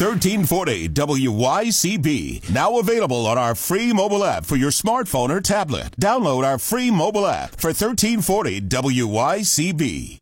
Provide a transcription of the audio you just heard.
1340 WYCB. Now available on our free mobile app for your smartphone or tablet. Download our free mobile app for 1340 WYCB.